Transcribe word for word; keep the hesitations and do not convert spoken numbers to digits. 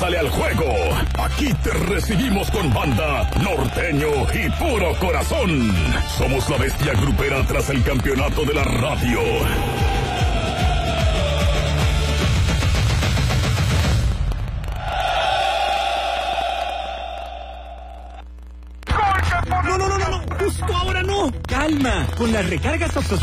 Pásale al juego. Aquí te recibimos con banda, norteño y puro corazón. Somos la bestia grupera tras el campeonato de la radio. No, no, no, no, no. Justo ahora no. Calma. Con las recargas Oxo